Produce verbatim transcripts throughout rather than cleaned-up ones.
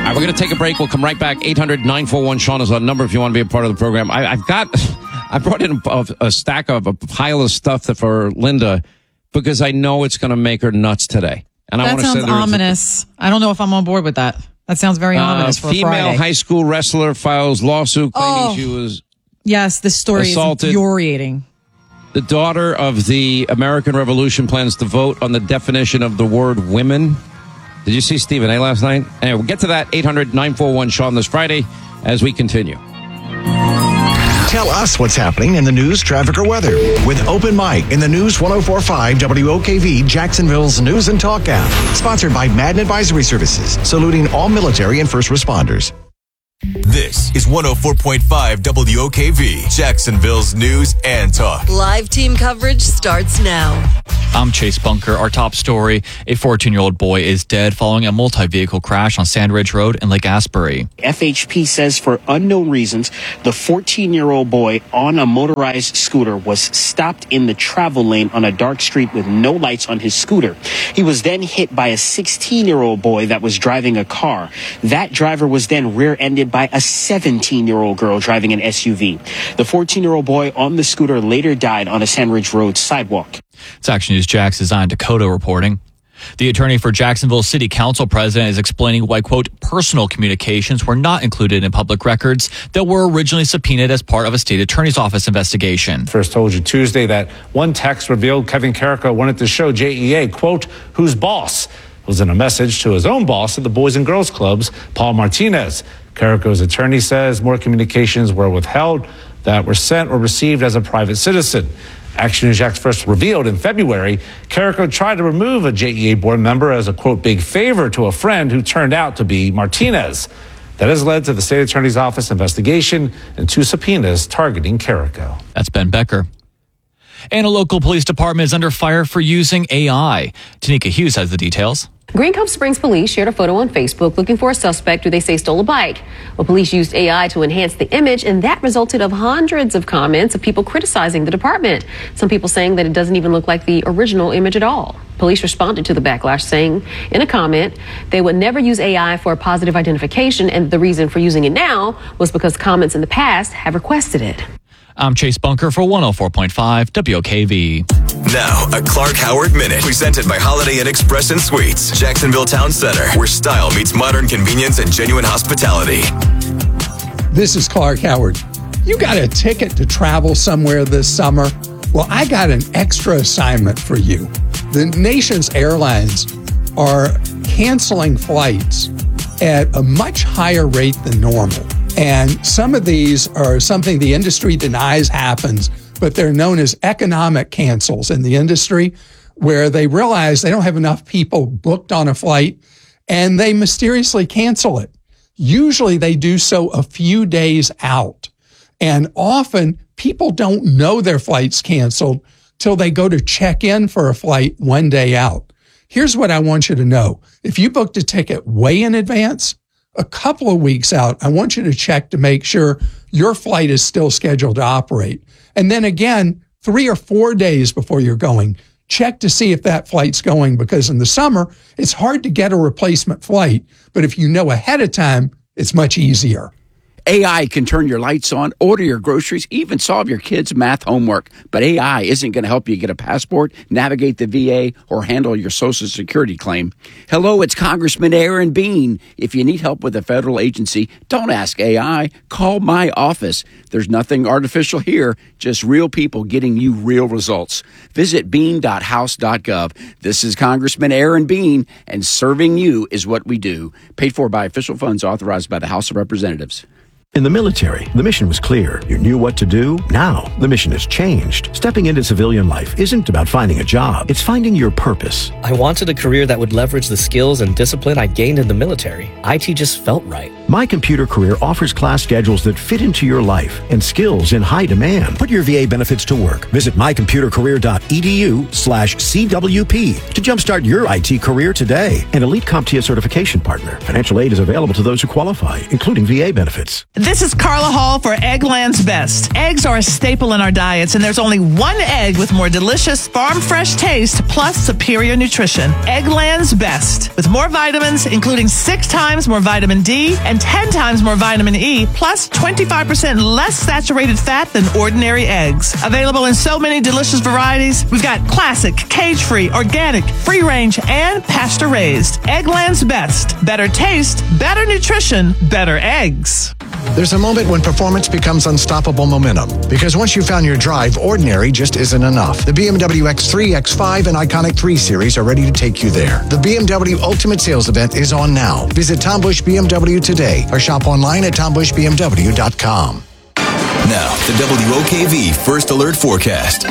right, we're going to take a break. We'll come right back. eight hundred nine four one Sean is our number if you want to be a part of the program. I, I've got, I brought in a, a stack of a pile of stuff that for Linda because I know it's going to make her nuts today. And I that want to sounds send her ominous. I don't know if I'm on board with that. That sounds very uh, ominous for female Friday. high school wrestler files lawsuit claiming Oh. she was Yes, this story assaulted. is infuriating. The daughter of the American Revolution plans to vote on the definition of the word women. Did you see Stephen A. last night? Anyway, we'll get to that. eight hundred nine four one Sean this Friday as we continue. Tell us what's happening in the news, traffic, or weather with Open Mic in the News one oh four point five W O K V Jacksonville's News and Talk app. Sponsored by Madden Advisory Services, saluting all military and first responders. This is one oh four point five W O K V, Jacksonville's News and Talk. Live team coverage starts now. I'm Chase Bunker. Our top story, a fourteen-year-old boy is dead following a multi-vehicle crash on Sandridge Road in Lake Asbury. F H P says for unknown reasons, the fourteen-year-old boy on a motorized scooter was stopped in the travel lane on a dark street with no lights on his scooter. He was then hit by a sixteen-year-old boy that was driving a car. That driver was then rear-ended by a seventeen-year-old girl driving an S U V. The fourteen-year-old boy on the scooter later died on a Sandridge Road sidewalk. It's Action News Jax Design Dakota reporting. The attorney for Jacksonville City Council president is explaining why, quote, personal communications were not included in public records that were originally subpoenaed as part of a state attorney's office investigation. First told you Tuesday that one text revealed Kevin Carrico wanted to show J E A, quote, who's boss. It was in a message to his own boss at the Boys and Girls Clubs, Paul Martinez. Carrico's attorney says more communications were withheld that were sent or received as a private citizen. Action News Jax first revealed in February, Carrico tried to remove a J E A board member as a, quote, big favor to a friend who turned out to be Martinez. That has led to the state attorney's office investigation and two subpoenas targeting Carrico. That's Ben Becker. And a local police department is under fire for using A I. Tanika Hughes has the details. Green Cove Springs police shared a photo on Facebook looking for a suspect who they say stole a bike. Well, police used A I to enhance the image, and that resulted of hundreds of comments of people criticizing the department. Some people saying that it doesn't even look like the original image at all. Police responded to the backlash, saying in a comment they would never use A I for positive identification, and the reason for using it now was because comments in the past have requested it. I'm Chase Bunker for one oh four point five W O K V. Now, a Clark Howard Minute, presented by Holiday Inn Express and Suites, Jacksonville Town Center, where style meets modern convenience and genuine hospitality. This is Clark Howard. You got a ticket to travel somewhere this summer? Well, I got an extra assignment for you. The nation's airlines are canceling flights at a much higher rate than normal. And some of these are something the industry denies happens, but they're known as economic cancels in the industry, where they realize they don't have enough people booked on a flight and they mysteriously cancel it. Usually they do so a few days out. And often people don't know their flight's canceled till they go to check in for a flight one day out. Here's what I want you to know. If you booked a ticket way in advance, a couple of weeks out, I want you to check to make sure your flight is still scheduled to operate. And then again, three or four days before you're going, check to see if that flight's going, because in the summer, it's hard to get a replacement flight. But if you know ahead of time, it's much easier. A I can turn your lights on, order your groceries, even solve your kids' math homework. But A I isn't going to help you get a passport, navigate the V A, or handle your Social Security claim. Hello, it's Congressman Aaron Bean. If you need help with a federal agency, don't ask A I. Call my office. There's nothing artificial here, just real people getting you real results. Visit bean dot house dot gov. This is Congressman Aaron Bean, and serving you is what we do. Paid for by official funds authorized by the House of Representatives. In the military, the mission was clear. You knew what to do. Now, the mission has changed. Stepping into civilian life isn't about finding a job. It's finding your purpose. I wanted a career that would leverage the skills and discipline I gained in the military. I T just felt right. My Computer Career offers class schedules that fit into your life and skills in high demand. Put your V A benefits to work. Visit mycomputercareer.edu slash CWP to jumpstart your I T career today. An Elite CompTIA certification partner. Financial aid is available to those who qualify, including V A benefits. This is Carla Hall for Eggland's Best. Eggs are a staple in our diets, and there's only one egg with more delicious farm fresh taste plus superior nutrition. Eggland's Best. With more vitamins, including six times more vitamin D and ten times more vitamin E, plus twenty-five percent less saturated fat than ordinary eggs. Available in so many delicious varieties. We've got classic, cage-free, organic, free-range, and pasture-raised. Eggland's Best. Better taste, better nutrition, better eggs. There's a moment when performance becomes unstoppable momentum. Because once you found your drive, ordinary just isn't enough. The B M W X three, X five, and Iconic three Series are ready to take you there. The B M W Ultimate Sales Event is on now. Visit Tom Busch B M W today or shop online at tom busch b m w dot com. Now, the W O K V First Alert Forecast.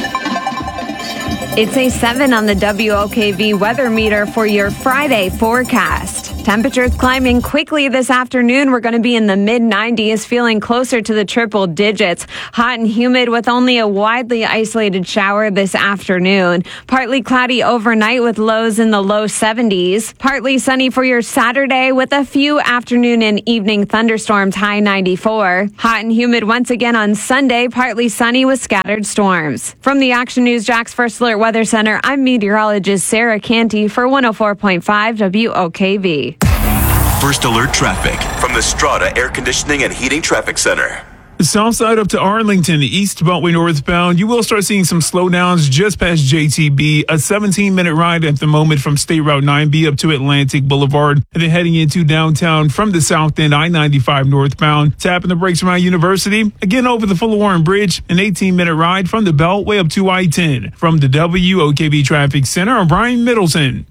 It's a seven on the W O K V weather meter for your Friday forecast. Temperatures climbing quickly this afternoon. We're going to be in the mid nineties, feeling closer to the triple digits. Hot and humid with only a widely isolated shower this afternoon. Partly cloudy overnight with lows in the low seventies. Partly sunny for your Saturday with a few afternoon and evening thunderstorms, high ninety-four. Hot and humid once again on Sunday, partly sunny with scattered storms. From the Action News Jax First Alert Weather Center, I'm meteorologist Sarah Canty for one oh four point five W O K V. First Alert Traffic from the Strata Air Conditioning and Heating Traffic Center. South side up to Arlington, east Beltway northbound, you will start seeing some slowdowns just past J T B. A seventeen minute ride at the moment from State Route nine B up to Atlantic Boulevard. And then heading into downtown from the south end, I ninety-five northbound. Tapping the brakes around University. Again over the Fuller Warren Bridge. An eighteen minute ride from the Beltway up to I ten. From the W O K V Traffic Center, I'm Brian Middleton.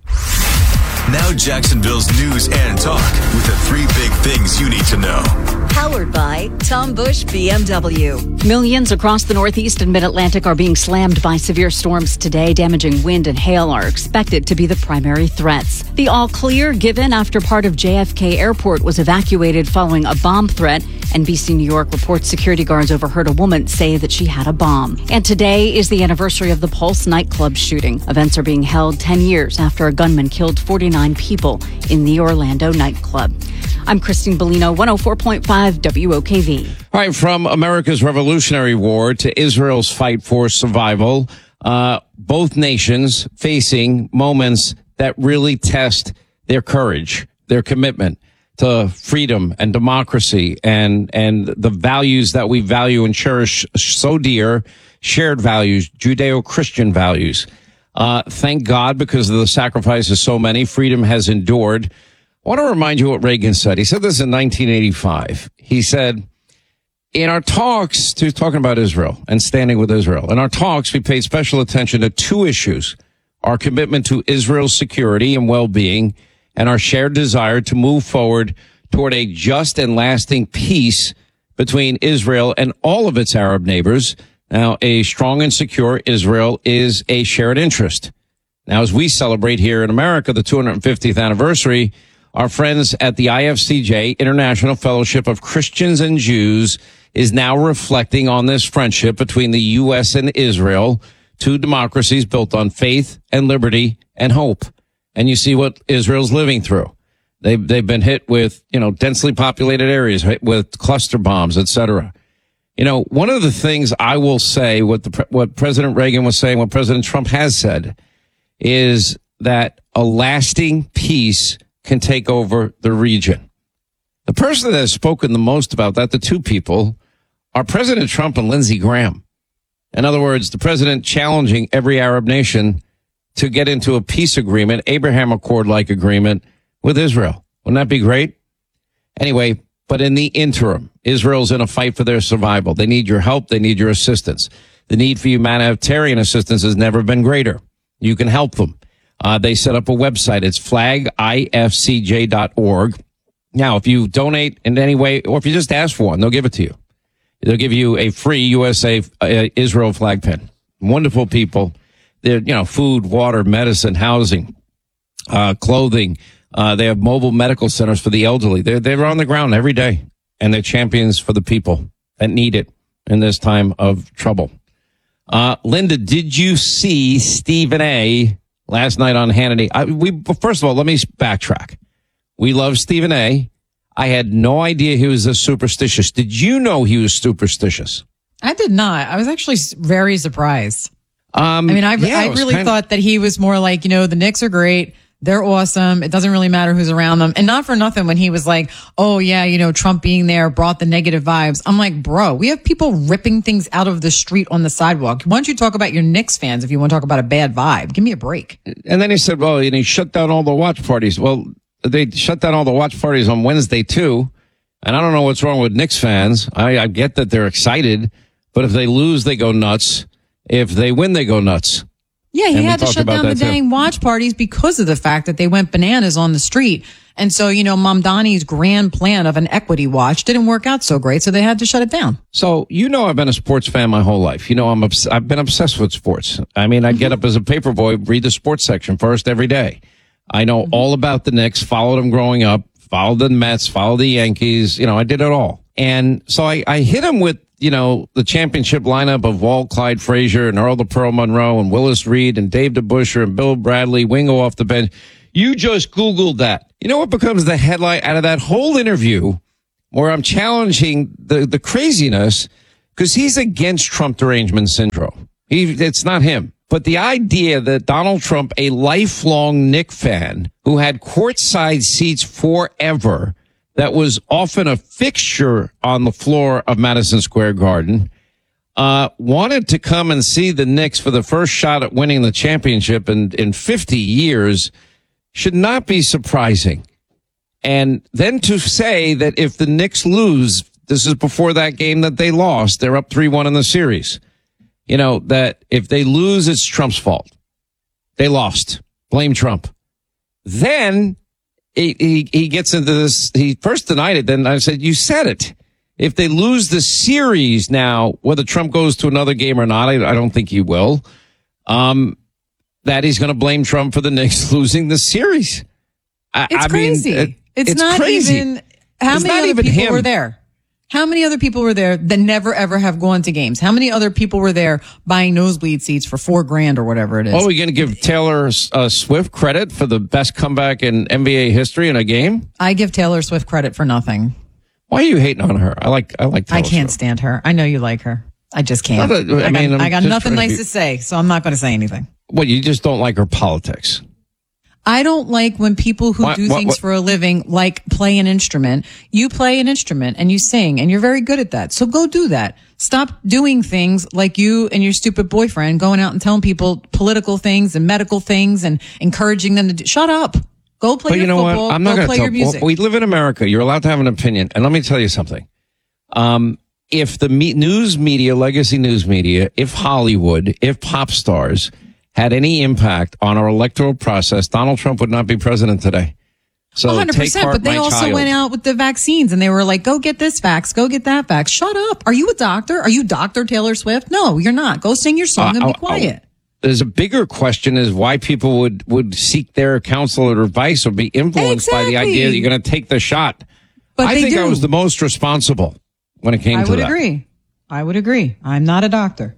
Now Jacksonville's news and talk with the three big things you need to know. Powered by Tom Busch B M W. Millions across the Northeast and Mid-Atlantic are being slammed by severe storms today. Damaging wind and hail are expected to be the primary threats. The all clear given after part of J F K Airport was evacuated following a bomb threat. N B C New York reports security guards overheard a woman say that she had a bomb. And today is the anniversary of the Pulse nightclub shooting. Events are being held ten years after a gunman killed forty-nine people in the Orlando nightclub. I'm Christine Bellino, one oh four point five W O K V. All right, from America's Revolutionary War to Israel's fight for survival, uh, both nations facing moments that really test their courage, their commitment to freedom and democracy and, and the values that we value and cherish so dear, shared values, Judeo-Christian values. Uh, thank God, because of the sacrifice of so many, freedom has endured. I want to remind you what Reagan said. He said this in nineteen eighty-five. He said, in our talks, to talking about Israel and standing with Israel, in our talks, we paid special attention to two issues: our commitment to Israel's security and well-being, and our shared desire to move forward toward a just and lasting peace between Israel and all of its Arab neighbors. Now, a strong and secure Israel is a shared interest. Now, as we celebrate here in America the two hundred fiftieth anniversary, our friends at the I F C J, International Fellowship of Christians and Jews, is now reflecting on this friendship between the U S and Israel, two democracies built on faith and liberty and hope. And you see what Israel's living through. They've, they've been hit with, you know, densely populated areas, hit with cluster bombs, et cetera. You know, one of the things I will say, what the, what President Reagan was saying, what President Trump has said, is that a lasting peace can take over the region. The person that has spoken the most about that, the two people, are President Trump and Lindsey Graham. In other words, the president challenging every Arab nation to get into a peace agreement, Abraham Accord-like agreement with Israel. Wouldn't that be great? Anyway, but in the interim, Israel's in a fight for their survival. They need your help. They need your assistance. The need for humanitarian assistance has never been greater. You can help them. Uh, they set up a website. It's flag I F C J dot org. Now, if you donate in any way, or if you just ask for one, they'll give it to you. They'll give you a free U S A uh, Israel flag pin. Wonderful people. They're, you know, food, water, medicine, housing, uh, clothing, Uh, they have mobile medical centers for the elderly. They're, they're on the ground every day, and they're champions for the people that need it in this time of trouble. Uh, Linda, did you see Stephen A. last night on Hannity? I, we first of all, let me backtrack. We love Stephen A. I had no idea he was this superstitious. Did you know he was superstitious? I did not. I was actually s- very surprised. Um, I mean, I, yeah, I it was really kind thought of, that he was more like, you know, the Knicks are great. They're awesome. It doesn't really matter who's around them. And not for nothing when he was like, oh, yeah, you know, Trump being there brought the negative vibes. I'm like, bro, we have people ripping things out of the street on the sidewalk. Why don't you talk about your Knicks fans if you want to talk about a bad vibe? Give me a break. And then he said, well, and he shut down all the watch parties. Well, they shut down all the watch parties on Wednesday, too. And I don't know what's wrong with Knicks fans. I, I get that they're excited, but if they lose, they go nuts. If they win, they go nuts. Yeah, he And we had to talked shut about down the that, too. dang watch parties because of the fact that they went bananas on the street. And so, you know, Mamdani's grand plan of an equity watch didn't work out so great, so they had to shut it down. So, you know, I've been a sports fan my whole life. You know, I'm obs- I've been obsessed with sports. I mean, I'd get up as a paper boy, read the sports section first every day. I know all about the Knicks, followed them growing up, followed the Mets, followed the Yankees. You know, I did it all. And so I, I hit him with, you know, the championship lineup of Walt Clyde Frazier and Earl the Pearl Monroe and Willis Reed and Dave DeBusschere and Bill Bradley, Wingo off the bench. You just Googled that. You know what becomes the headline out of that whole interview where I'm challenging the, the craziness because he's against Trump derangement syndrome. He, it's not him. But the idea that Donald Trump, a lifelong Knick fan who had courtside seats forever, that was often a fixture on the floor of Madison Square Garden, uh, wanted to come and see the Knicks for the first shot at winning the championship in, in fifty years should not be surprising. And then to say that if the Knicks lose, this is before that game that they lost, they're up three one in the series. You know, that if they lose, it's Trump's fault. They lost. Blame Trump. Then he, he, he gets into this. He first denied it. Then I said, you said it. If they lose the series now, whether Trump goes to another game or not, I, I don't think he will. Um, that he's going to blame Trump for the Knicks losing the series. I, It's I crazy. Mean, it, it's, it's not crazy. even, how It's many not other even people him. were there? How many other people were there that never ever have gone to games? How many other people were there buying nosebleed seats for four grand or whatever it is? Oh, we're going to give Taylor uh, Swift credit for the best comeback in N B A history in a game? I give Taylor Swift credit for nothing. Why are you hating on her? I like I like Taylor I can't Swift. stand her. I know you like her. I just can't. Not a- I I, mean, got, I'm I got just nothing trying to nice be- to say, so I'm not going to say anything. Well, you just don't like her politics. I don't like when people who What- do what- things what- for a living, like play an instrument. You play an instrument and you sing and you're very good at that. So go do that. Stop doing things like you and your stupid boyfriend going out and telling people political things and medical things and encouraging them to do. Shut up. Go play But your you know football. what? I'm not go going to play tell. your music. Well, we live in America. You're allowed to have an opinion. And let me tell you something. Um, if the me- news media, legacy news media, if Hollywood, if pop stars had any impact on our electoral process, Donald Trump would not be president today. So one hundred take percent. heart, But they my also child. went out with the vaccines and they were like, go get this vax, go get that vax. Shut up. Are you a doctor? Are you Doctor Taylor Swift? No, you're not. Go sing your song Uh, and be uh, uh, quiet. There's a bigger question is why people would, would seek their counsel or advice or be influenced by the Exactly. idea that you're going to take the shot. But I they think I do. was the most responsible when it came I to would that. agree. I would agree. I'm not a doctor.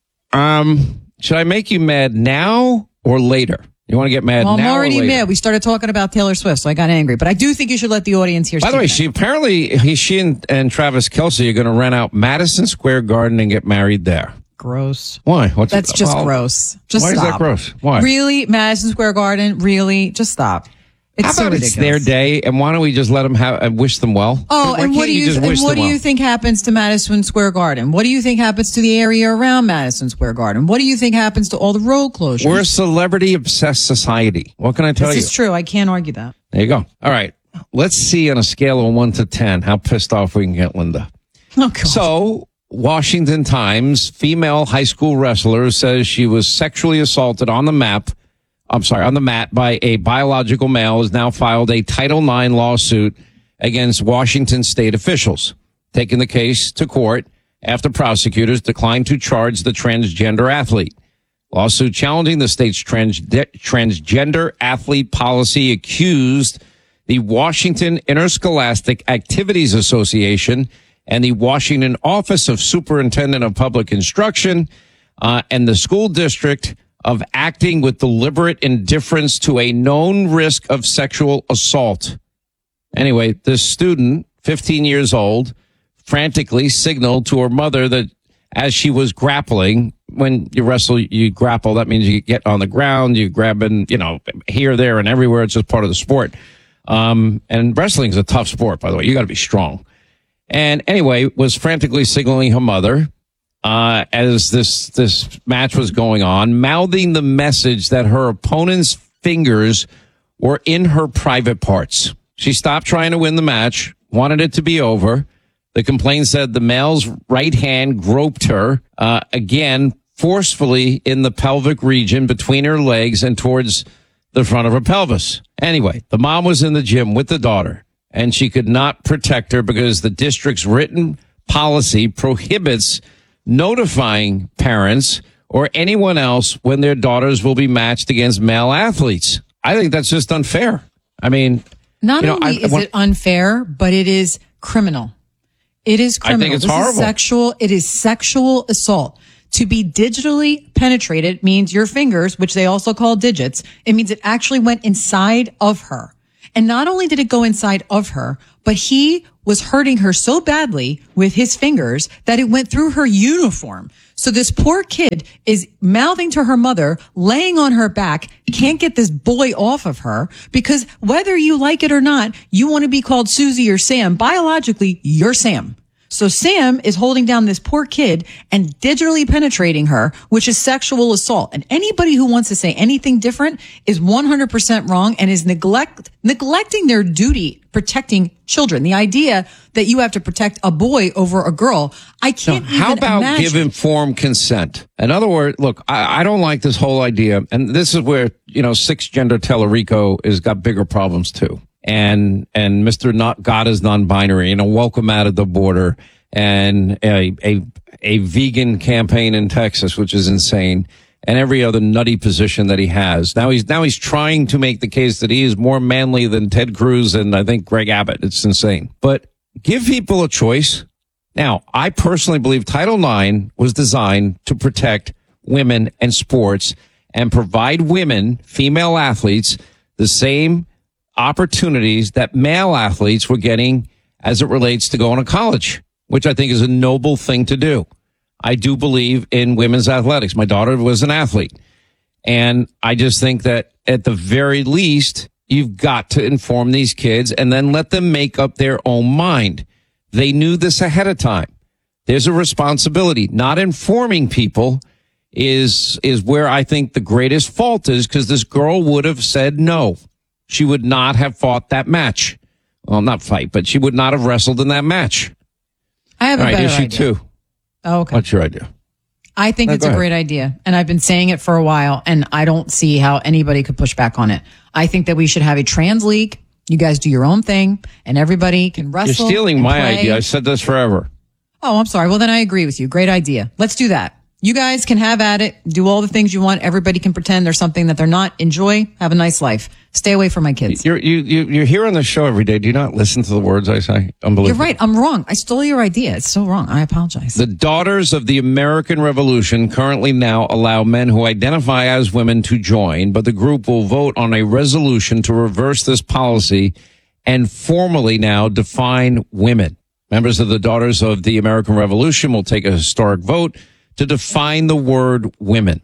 Um, should I make you mad now or later? You want to get mad Well, I'm now or already later? mad. We started talking about Taylor Swift, so I got angry. But I do think you should let the audience hear. By the way, she Stephen apparently he, she and, and Travis Kelce are going to rent out Madison Square Garden and get married there. A. Gross. Why? What's That's just well, gross. Just why stop. is that gross? Why? Really, Madison Square Garden? Really? Just stop. It's How so about ridiculous. it's their day, and why don't we just let them have and wish them well? Oh, Why and what can't do you, just and wish what them do well? you think happens to Madison Square Garden? What do you think happens to the area around Madison Square Garden? What do you think happens to all the road closures? We're a celebrity obsessed society. What can I tell this you? is true. I can't argue that. There you go. All right. Let's see on a scale of one to ten how pissed off we can get Linda. Oh, God. So, Washington Times, female high school wrestler says she was sexually assaulted on the map. I'm sorry, on the mat by a biological male has now filed a Title nine lawsuit against Washington state officials, taking the case to court after prosecutors declined to charge the transgender athlete. Lawsuit challenging the state's trans- transgender athlete policy accused the Washington Interscholastic Activities Association and the Washington Office of Superintendent of Public Instruction uh, and the school district of acting with deliberate indifference to a known risk of sexual assault. Anyway, this student, fifteen years old, frantically signaled to her mother that as she was grappling, when you wrestle, you grapple. That means you get on the ground, you grab and, you know, here, there, and everywhere. It's just part of the sport. Um, and wrestling is a tough sport, by the way. You got to be strong. And anyway, was frantically signaling her mother uh, as this this match was going on, mouthing the message that her opponent's fingers were in her private parts. She stopped trying to win the match, wanted it to be over. The complaint said the male's right hand groped her uh, again forcefully in the pelvic region between her legs and towards the front of her pelvis. Anyway, the mom was in the gym with the daughter, and she could not protect her because the district's written policy prohibits notifying parents or anyone else when their daughters will be matched against male athletes. I think that's just unfair. I mean, not you know, only I, is when, it unfair, but it is criminal. It is criminal. I think it's this horrible. Is sexual. It is sexual assault. To be digitally penetrated means your fingers, which they also call digits, it means it actually went inside of her. And not only did it go inside of her, but he was hurting her so badly with his fingers that it went through her uniform. So this poor kid is mouthing to her mother, laying on her back, can't get this boy off of her because whether you like it or not, you want to be called Susie or Sam. Biologically, you're Sam. So Sam is holding down this poor kid and digitally penetrating her, which is sexual assault. And anybody who wants to say anything different is one hundred percent wrong and is neglect neglecting their duty protecting children. The idea that you have to protect a boy over a girl, I can't no, even how about imagine. give informed consent? In other words, look, I, I don't like this whole idea. And this is where, you know, six gender Tellerico has got bigger problems too. And, and Mister Not God is non-binary, you know, welcome out of the border and a, a, a vegan campaign in Texas, which is insane, and every other nutty position that he has. Now he's, now he's trying to make the case that he is more manly than Ted Cruz and I think Greg Abbott. It's insane. But give people a choice. Now, I personally believe Title nine was designed to protect women and sports and provide women, female athletes, the same opportunities that male athletes were getting as it relates to going to college, which I think is a noble thing to do. I do believe in women's athletics. My daughter was an athlete. And I just think that at the very least, you've got to inform these kids and then let them make up their own mind. They knew this ahead of time. There's a responsibility. Not informing people is, is where I think the greatest fault is, because this girl would have said no. She would not have fought that match. Well, not fight, but she would not have wrestled in that match. I have a All right, better issue idea. two. Oh, okay. What's your idea? I think No, it's go a ahead. great idea. And I've been saying it for a while, and I don't see how anybody could push back on it. I think that we should have a trans league. You guys do your own thing, and everybody can wrestle. You're stealing and my play. idea. I said this forever. Oh, I'm sorry. Well, then I agree with you. Great idea. Let's do that. You guys can have at it. Do all the things you want. Everybody can pretend there's something that they're not. Enjoy. Have a nice life. Stay away from my kids. You're, you, you, you're here on the show every day. Do you not listen to the words I say? Unbelievable. You're right. I'm wrong. I stole your idea. It's so wrong. I apologize. The Daughters of the American Revolution currently now allow men who identify as women to join, but the group will vote on a resolution to reverse this policy and formally now define women. Members of the Daughters of the American Revolution will take a historic vote to define the word women.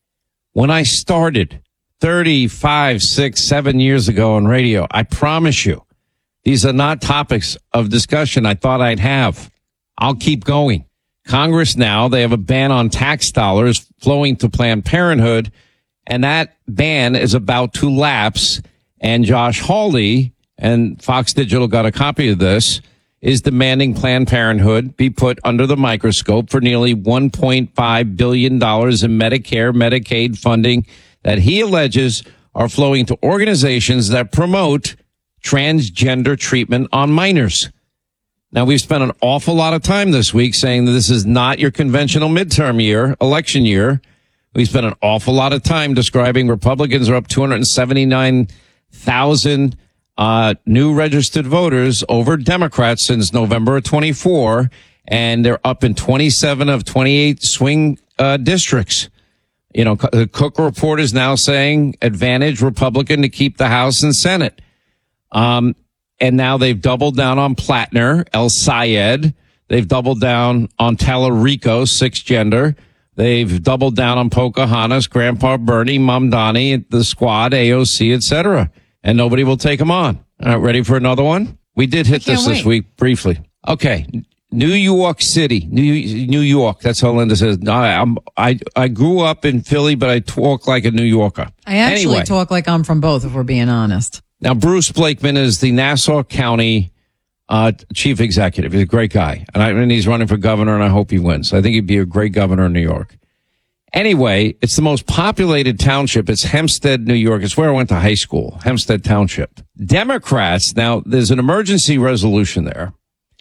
When I started thirty-five, six, seven years ago on radio, I promise you, these are not topics of discussion I thought I'd have. I'll keep going. Congress now, they have a ban on tax dollars flowing to Planned Parenthood, and that ban is about to lapse. And Josh Hawley, and Fox Digital got a copy of this, is demanding Planned Parenthood be put under the microscope for nearly one point five billion dollars in Medicare, Medicaid funding that he alleges are flowing to organizations that promote transgender treatment on minors. Now, we've spent an awful lot of time this week saying that this is not your conventional midterm year, election year, We spent an awful lot of time describing Republicans are up two hundred seventy-nine thousand uh, new registered voters over Democrats since November of twenty-four, and they're up in twenty-seven of twenty-eight swing uh, districts. You know, the Cook report is now saying advantage Republican to keep the House and Senate. Um, and now they've doubled down on Plattner, El Sayed. They've doubled down on Tallarico, sixth gender. They've doubled down on Pocahontas, Grandpa Bernie, Mamdani, the Squad, A O C, et cetera. And nobody will take them on. All right, ready for another one? We did hit this wait. this week briefly. Okay. New York City, New New York. That's how Linda says. I, I'm, I I grew up in Philly, but I talk like a New Yorker. I actually anyway, talk like I'm from both, if we're being honest. Now, Bruce Blakeman is the Nassau County uh, chief executive. He's a great guy, and, I, and he's running for governor, and I hope he wins. I think he'd be a great governor in New York. Anyway, it's the most populated township. It's Hempstead, New York. It's where I went to high school, Hempstead Township. Democrats, now, there's an emergency resolution there,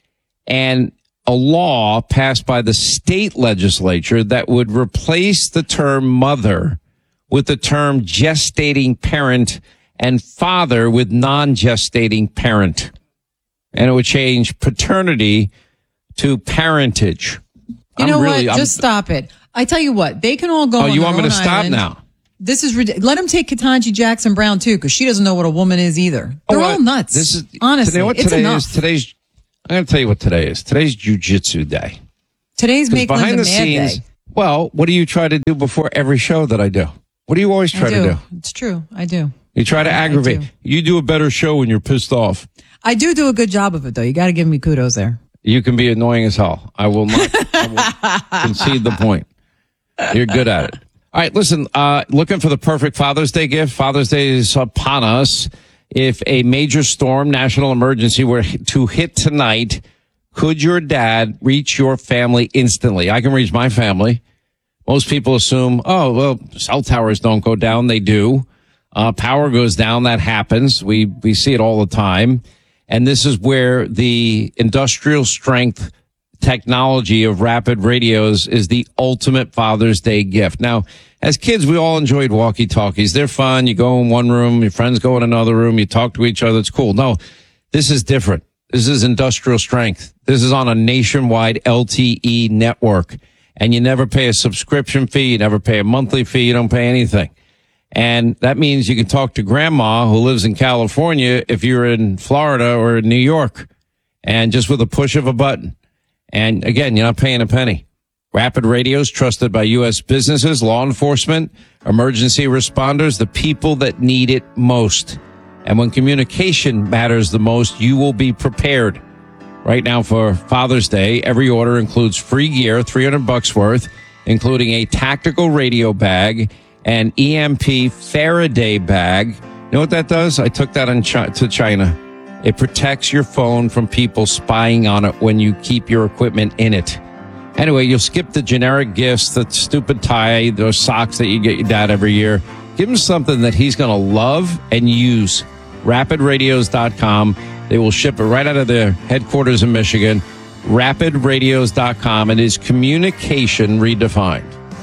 and a law passed by the state legislature that would replace the term mother with the term gestating parent and father with non-gestating parent. And it would change paternity to parentage. You I'm know really, what? I'm, Just stop it. I tell you what, they can all go Oh, on you their want me own to stop island. now? This is ridiculous. Let them take Ketanji Jackson Brown, too, because she doesn't know what a woman is either. They're Oh, all uh, nuts. This is, Honestly, today, what it's today enough. is, today's, I'm going to tell you what today is. Today's Jiu-Jitsu Day. Today's 'Cause Make behind Linda the Mad scenes, Day. well, what do you try to do before every show that I do? What do you always try I to do. do? It's true. I do. You try to I- I aggravate. do. You do a better show when you're pissed off. I do do a good job of it, though. You got to give me kudos there. You can be annoying as hell. I will not I will concede the point. You're good at it. All right, listen, uh, looking for the perfect Father's Day gift. Father's Day is upon us. If a major storm, national emergency were to hit tonight, could your dad reach your family instantly? I can reach my family. Most people assume, oh, well, cell towers don't go down. They do. Uh, power goes down. That happens. We, we see it all the time. And this is where the industrial strength technology of rapid radios is the ultimate Father's Day gift. Now, as kids, we all enjoyed walkie-talkies. They're fun. You go in one room, your friends go in another room, you talk to each other. It's cool. No, this is different. This is industrial strength. This is on a nationwide L T E network. And you never pay a subscription fee. You never pay a monthly fee. You don't pay anything. And that means you can talk to grandma who lives in California if you're in Florida or in New York. And just with a push of a button. And again, you're not paying a penny. Rapid radios trusted by U S businesses, law enforcement, emergency responders, the people that need it most. And when communication matters the most, you will be prepared. Right now for Father's Day, every order includes free gear, three hundred bucks worth, including a tactical radio bag, an E M P Faraday bag. You know what that does? I took that in Chi- to China. It protects your phone from people spying on it when you keep your equipment in it. Anyway, you'll skip the generic gifts, the stupid tie, those socks that you get your dad every year. Give him something that he's going to love and use. rapid radios dot com. They will ship it right out of their headquarters in Michigan. rapid radios dot com. It is communication redefined.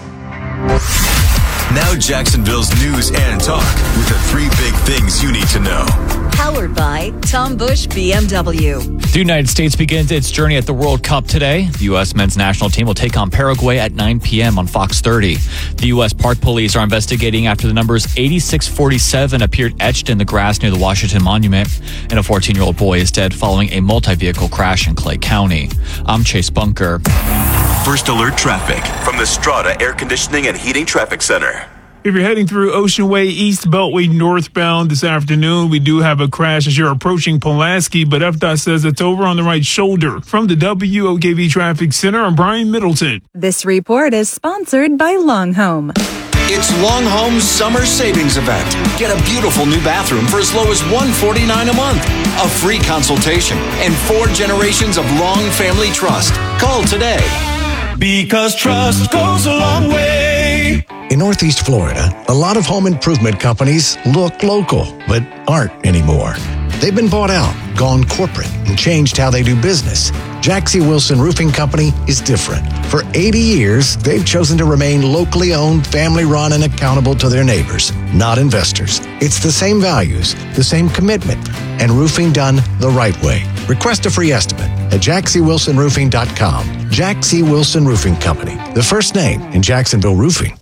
Now Jacksonville's news and talk with the three big things you need to know. Powered by Tom Bush B M W. The United States begins its journey at the World Cup today. The U S men's national team will take on Paraguay at nine p.m. on Fox thirty. The U S Park Police are investigating after the numbers eighty-six forty-seven appeared etched in the grass near the Washington Monument. And a fourteen-year-old boy is dead following a multi-vehicle crash in Clay County. I'm Chase Bunker. First alert traffic from the Strata Air Conditioning and Heating Traffic Center. If you're heading through Ocean Way, East Beltway northbound this afternoon, we do have a crash as you're approaching Pulaski, but F D O T says it's over on the right shoulder. From the W O K V Traffic Center, I'm Brian Middleton. This report is sponsored by Long Home. It's Long Home's summer savings event. Get a beautiful new bathroom for as low as one hundred forty-nine dollars a month, a free consultation, and four generations of Long Family Trust. Call today. Because trust goes a long way. In Northeast Florida, a lot of home improvement companies look local, but aren't anymore. They've been bought out, gone corporate, and changed how they do business. Jaxie Wilson Roofing Company is different. For eighty years, they've chosen to remain locally owned, family-run, and accountable to their neighbors, not investors. It's the same values, the same commitment, and roofing done the right way. Request a free estimate at jaxie wilson roofing dot com. Jaxie Wilson Roofing Company, the first name in Jacksonville roofing.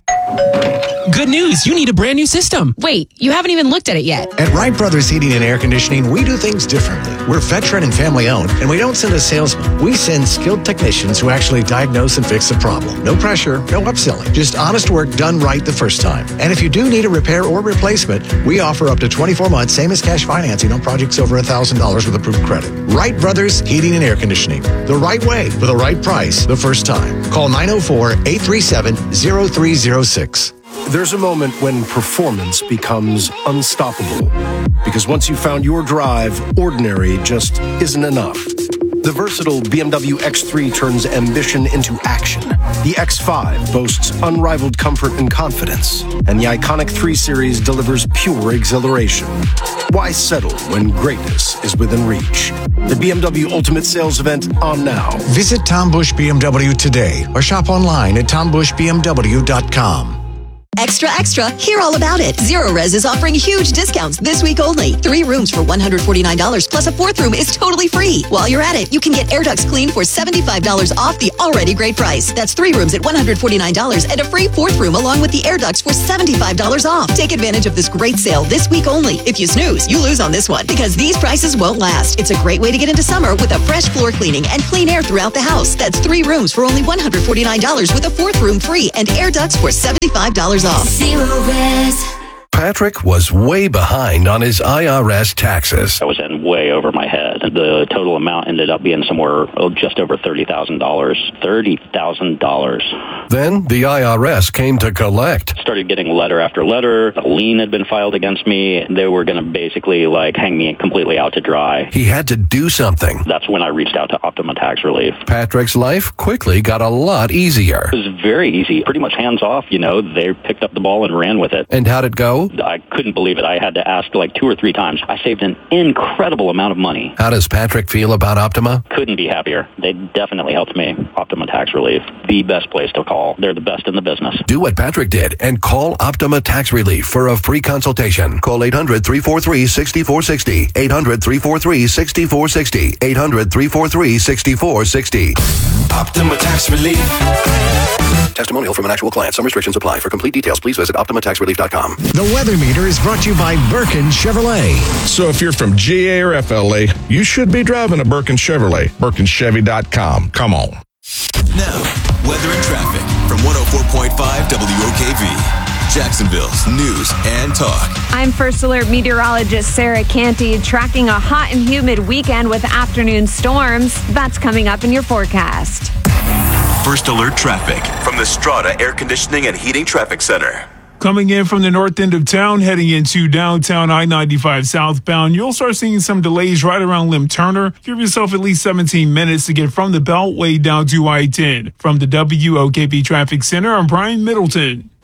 Good news, you need a brand new system. Wait, you haven't even looked at it yet. At Wright Brothers Heating and Air Conditioning, we do things differently. We're veteran and family owned, and we don't send a salesman. We send skilled technicians who actually diagnose and fix the problem. No pressure, no upselling, just honest work done right the first time. And if you do need a repair or replacement, we offer up to twenty-four months, same as cash financing on projects over one thousand dollars with approved credit. Wright Brothers Heating and Air Conditioning. The right way for the right price the first time. Call nine oh four, eight three seven, oh three oh six. There's a moment when performance becomes unstoppable. Because once you've found your drive, ordinary just isn't enough. The versatile B M W X three turns ambition into action. The X five boasts unrivaled comfort and confidence. And the iconic three Series delivers pure exhilaration. Why settle when greatness is within reach? The B M W Ultimate Sales Event on now. Visit Tom Bush B M W today or shop online at tom bush b m w dot com. Extra, extra, hear all about it. Zero Res is offering huge discounts this week only. Three rooms for one hundred forty-nine dollars plus a fourth room is totally free. While you're at it, you can get air ducts cleaned for seventy-five dollars off the already great price. That's three rooms at one hundred forty-nine dollars and a free fourth room along with the air ducts for seventy-five dollars off. Take advantage of this great sale this week only. If you snooze, you lose on this one because these prices won't last. It's a great way to get into summer with a fresh floor cleaning and clean air throughout the house. That's three rooms for only one hundred forty-nine dollars with a fourth room free and air ducts for seventy-five dollars off. Zero Res. Patrick was way behind on his I R S taxes. I was in way over my head. The total amount ended up being somewhere oh, just over thirty thousand dollars. thirty thousand dollars. Then the I R S came to collect. Started getting letter after letter. A lien had been filed against me. They were going to basically like hang me completely out to dry. He had to do something. That's when I reached out to Optima Tax Relief. Patrick's life quickly got a lot easier. It was very easy. Pretty much hands off, you know. They picked up the ball and ran with it. And how'd it go? I couldn't believe it. I had to ask like two or three times. I saved an incredible amount of money. How does Patrick feel about Optima? Couldn't be happier. They definitely helped me. Optima Tax Relief, the best place to call. They're the best in the business. Do what Patrick did and call Optima Tax Relief for a free consultation. Call eight hundred, three four three, six four six zero. eight hundred, three four three, six four six zero. eight hundred, three four three, six four six zero. Optima Tax Relief. Testimonial from an actual client. Some restrictions apply. For complete details, please visit optima tax relief dot com. The Weather Meter is brought to you by Birkin Chevrolet. So if you're from G A or F L A, you should be driving a Birkin Chevrolet. Birkin Chevy dot com. Come on. Now, weather and traffic from one oh four point five W O K V. Jacksonville's news and talk. I'm First Alert meteorologist Sarah Canty, tracking a hot and humid weekend with afternoon storms. That's coming up in your forecast. First Alert traffic from the Strata Air Conditioning and Heating Traffic Center. Coming in from the north end of town, heading into downtown I ninety-five southbound, you'll start seeing some delays right around Lim Turner. Give yourself at least seventeen minutes to get from the Beltway down to I ten. From the W O K V Traffic Center, I'm Brian Middleton.